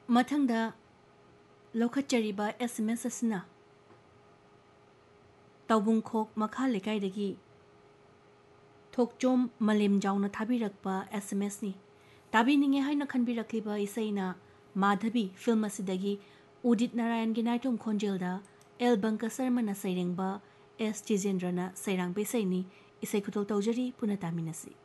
ꯃꯊꯪꯗ ꯂꯧꯈꯠꯆꯔꯤꯕ SMS ꯑꯁꯤꯅ ꯇꯧꯕꯨꯡꯈꯣꯛ ꯃꯈꯥ ꯂꯩꯀꯥꯏꯗꯒꯤ ꯊꯣꯛꯆꯣꯝ ꯃꯂꯦꯝ ꯖꯥꯎꯅ ꯊꯥꯕꯤꯔꯛꯄ SMSꯅꯤ꯫ ꯇꯥꯕꯤꯅꯤꯡꯉꯦ ꯍꯥꯏꯅ ꯈꯟꯕꯤꯔꯛꯂꯤꯕ ꯏꯁꯩꯅ ꯃꯥꯙꯕꯤ ꯐꯤꯜꯝ ꯑꯁꯤꯗꯒꯤ ꯎꯗꯤꯠ ꯅꯥꯔꯥꯌꯟꯒꯤ ꯅꯥꯏꯇꯣꯝ ꯈꯣꯟꯖꯦꯜꯗ ꯑꯦꯜ ꯕꯪꯀ ꯁꯔꯃꯅ ꯁꯩꯔꯦꯡꯕ S ꯇꯤꯖꯦꯟꯗ꯭ꯔꯅ ꯁꯩꯔꯥꯡꯕ ꯏꯁꯩꯅꯤ꯫ ꯏꯁꯩ ꯈꯨꯊꯣꯛ ꯇꯧꯖꯔꯤ, ꯄꯨꯟꯅ ꯇꯥꯃꯤꯟꯅꯁꯤ꯫